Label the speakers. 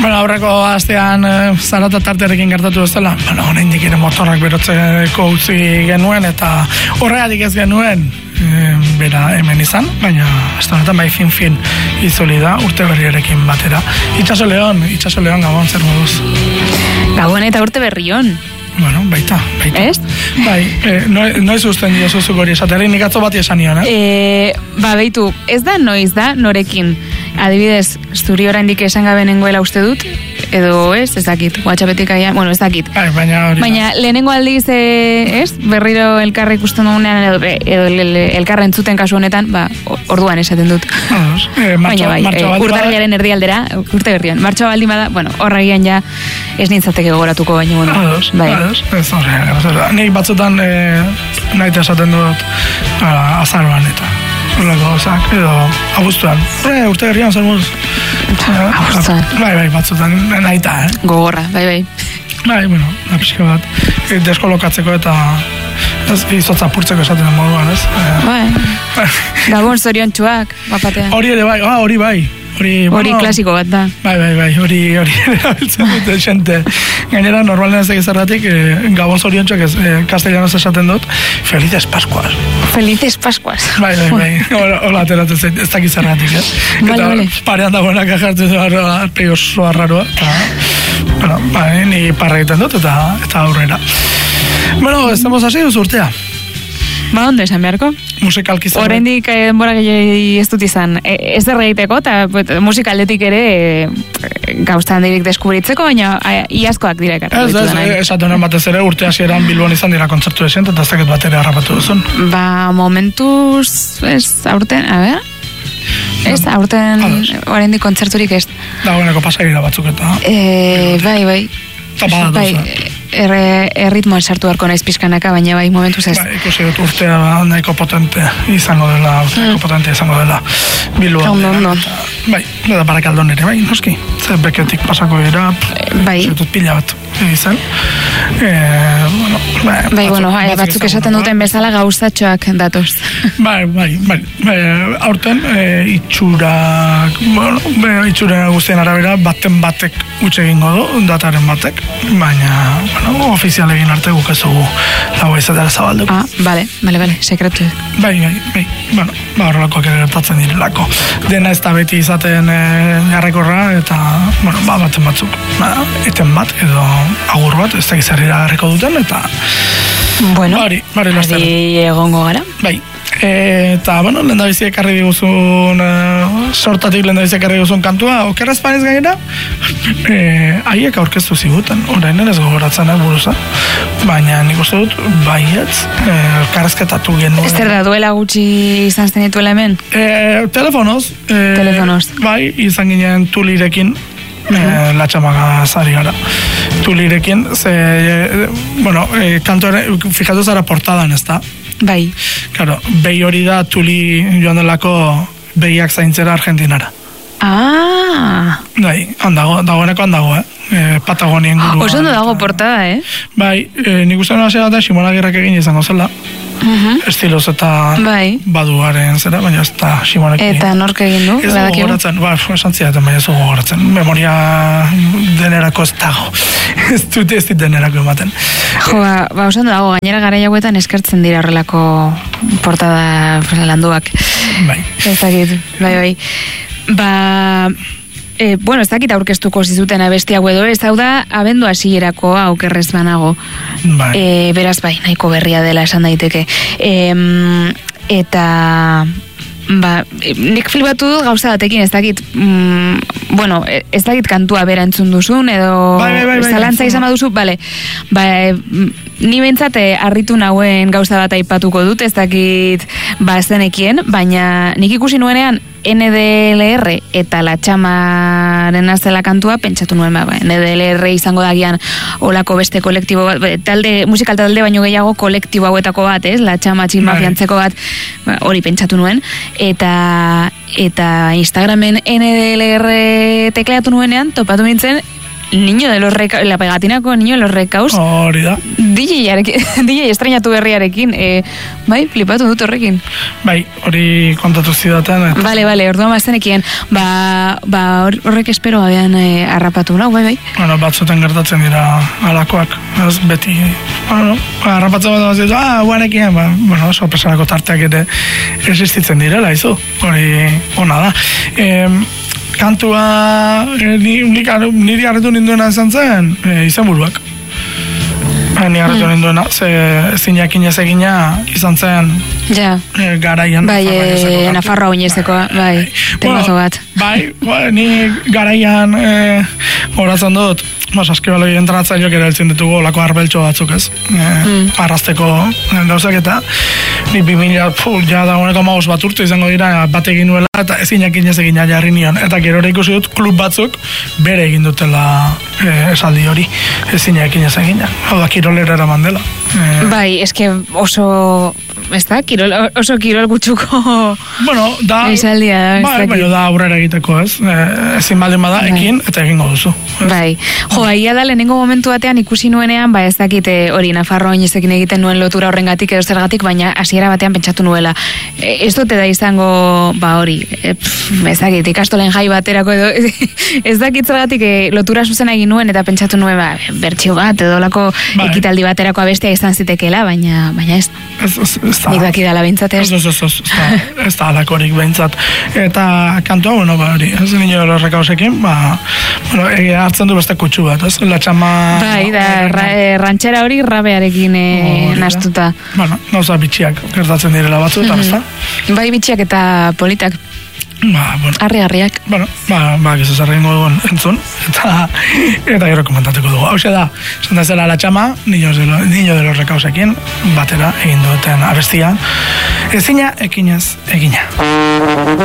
Speaker 1: Bueno, aurreko astean zarata tarterekin gertatu bezala, bueno, oraindik ere motorrak berotzeko utzi genuen eta horregatik ez genuen bera hemen izan, baina ez da honetan bai fin izoli da urte berriarekin batera. Itxaso Leon Gabon zer moduz?
Speaker 2: Gabon eta urte berrion.
Speaker 1: Bueno, baita.
Speaker 2: Ez?
Speaker 1: Bai, noiz usten diozuzuk hori esateari, nik atzo bati esan nion,
Speaker 2: Beitu, ez da noiz da, norekin. Adibidez, zuri oraindik esan gabe nengoela uste dut, edo ez dakit, WhatsAppetik aia, bueno, ez dakit. Baina lehenengo aldiz, ez, berriro elkarra ikusten dugunean, edo elkarra entzuten kasu honetan, orduan esaten dut. Baina bai, urtarrilaren erdialdera, urte berrion. Martxoa baldin bada, bueno, horregian ja ez nintzateke gogoratuko, baina bueno. Bai.
Speaker 1: Nik batzutan nahi esaten dut azaroan eta horreko gauzak, edo abuztuan. Urte berrian zer moduz?
Speaker 2: Abuztuan.
Speaker 1: Bai, batzutan nahi eta,
Speaker 2: Gogorra, bai.
Speaker 1: Bai, bueno, pixka bat, deskolokatzeko eta izotza purtzeko esaten den moduan, ez?
Speaker 2: Bai. Gabon zorion txuak, bapatean.
Speaker 1: Hori ere bai, hori bai.
Speaker 2: Hori klasiko bat da.
Speaker 1: Bai, hori erabiltzen dute xente. Gainera, normalen ez egizarratik, Gabon zoriontxoak castellanos esaten dut, Felices Pascuas.
Speaker 2: Felices Pascuas.
Speaker 1: Bai, hola ateratzen ez dakizarratik, Eta parean dagoenak ajartu arpegi oso arraroa. Bai, ni parra egiten dut eta aurrera. Bueno, estamos así, urtea.
Speaker 2: Ondo esan beharko?
Speaker 1: Musikalki zer.
Speaker 2: Oraindik denbora gehiago ez dut izan. Ez egiteko eta musikaldetik ere gauztan dirik deskubritzeko, baina iazkoak dira ekartu ditu da nahi.
Speaker 1: Esaten batez ere urte hasieran Bilbon izan dira kontzertu esent, eta ez dakit bat ere harrapatu duzun.
Speaker 2: Momentuz, ez, aurten, ez, aurten oraindik kontzerturik ez.
Speaker 1: Dagoeneko pasagira batzuk eta.
Speaker 2: Bai. Erritmoan sartu beharko naiz pixkanaka, baina bai momentuz ez.
Speaker 1: Ikusi dut urtea nahiko potente izango dela Bilboa.
Speaker 2: Ondo.
Speaker 1: Bai, eta Barakaldon ere, bai, noski. Zer beketik pasako dira, dut pila bat izan.
Speaker 2: Batzuk esaten duten bezala gauzatxoak datoz.
Speaker 1: Bai. Aurten itxura guztien arabera batek utxe egingo du, dataren batek, baina ofizial egin arte guk ez dugu lagu izatera zabalduko.
Speaker 2: Bale, sekretu.
Speaker 1: Bai, horrelakoak ere gertatzen direlako. Dena ez da beti izaten jarrekorra, eta, baten batzuk, eten bat, edo agur bat, ez da gizarrira garriko duten, eta bari
Speaker 2: egongo gara.
Speaker 1: Bai. Eta, lehendabizi ekarri diguzun sortatik lehendabizi ekarri diguzun kantua Okerra Espanez gainera haiek aurkeztu ziguten, orain ez gogoratzen buruza, baina nik uste dut baietz elkarrezketatu genuen.
Speaker 2: Ez da duela gutxi izan zen dituela hemen?
Speaker 1: Telefonoz. Bai, izan ginen Tulirekin latxamaga zari gara. Tulirekin, kantuaren, fijatu zara portadan, ez da?
Speaker 2: Bai.
Speaker 1: Claro, behi hori da Tuli joan delako behiak zaintzera Argentinara. Bai, dagoeneko handago, Patagonien gurua.
Speaker 2: Oso ondo dago portada,
Speaker 1: Bai, nik uste nuen hasiera da Simona Agirrek egin izango zela. Estiloz eta baduaren zera, baina ez da Simonekin.
Speaker 2: Eta nork egin du?
Speaker 1: Ez dugu gogoratzen, esan zidaten, baina ez dugu gogoratzen. Memoria denerako ez dago. Ez dut denerako ematen.
Speaker 2: Oso ondo dago, gainera gara jauetan eskertzen dira horrelako portada landuak.
Speaker 1: Bai.
Speaker 2: Ez dakit, bai. Ez dakit aurkeztuko zizuten abesti hau edo ez, hau da abendu hasierako Okerrez banago. Beraz bai, nahiko berria dela esan daiteke. Eta nik filbatu dut gauza batekin, ez dakit ez dakit kantua bera entzun duzun edo zalantza izan baduzu, ni bentsat harritu nauen gauza bat aipatuko dut, ez dakit zenekien, baina nik ikusi nuenean NDLR eta Latxamaren azela kantua, pentsatu nuen, NDLR izango dagian olako beste kolektibo bat, musikal talde baino gehiago kolektibo hauetako bat, Latxama txilmafiantzeko bat, hori pentsatu nuen, eta Instagramen NDLR tekleatu nuenean, topatu nintzen Niño de los Recaus, la pegatinako Niño de los Recaus.
Speaker 1: Hori da.
Speaker 2: DJ estrenatu berriarekin, bai, flipatu dut horrekin.
Speaker 1: Bai, hori kontatu zidaten.
Speaker 2: Bale, orduan maztenekien, horrek espero abean harrapatu, no? Bai.
Speaker 1: Bueno, batzuten gertatzen dira alakoak, ez beti, harrapatzen bat amazitu, guanekien, bueno, sorpresarako tarteak ere existitzen direla, izu, hori ona da. Kantua niri harretu ninduena izan zen izen buruak. Ni harretu ninduena, ezin jakin ez egina izan zen garaian.
Speaker 2: Bai, Nafarroa oinezekoa, bai, temazo bat.
Speaker 1: Bai, ni garaian horatzen dut, saskibaloi entrenatzaileok ere heltzen ditugu olako arbeltxo batzuk ez, arrasteko gauzak eta ni 2000, ja da honeko 15 bat urte izango dira bat egin nuela eta ezin jakin ez egina jarri nion, eta gero ikusi dut klub batzuk bere egin dutela esaldi hori, ezin jakin ez egina, hau da kirolera eraman dela.
Speaker 2: Bai, eske oso oso kirol gutxuko esaldia da.
Speaker 1: Bai, da aurrera egiteko ez, ezin baldin bada ekin eta egingo duzu.
Speaker 2: Bai, aia da lehenengo momentu batean ikusi nuenean, ez dakit hori Nafarroa oinezekin egiten nuen lotura horrengatik edo zergatik, baina hasiera batean pentsatu nuela. Ez dute da izango, hori, ez dakit, ikastolen jai baterako edo, ez dakit zergatik lotura zuzena egin nuen eta pentsatu nuen, bertxio bat edo lako ekitaldi baterako abestia izan zitekeela, baina ez. Nik daki dala behintzat ez.
Speaker 1: Ez da alakorik behintzat. Eta kantua, hori, ez Niño de los Recausekin, hartzen du beste kutsu bat, ez? La txama...
Speaker 2: Bai, da, rantxera hori rabearekin nastuta.
Speaker 1: Bueno, gauza bitxiak gertatzen direla batzuetan, ez da?
Speaker 2: Bai, bitxiak eta politak. Arri-arriak.
Speaker 1: Bueno, gizuz arrengo dugun entzun, eta gero komentatuko dugu. Hau da, esan da zela La txama, Niño de los Recausekin, batera egin duten abestia. Ezina, ekinez, egina.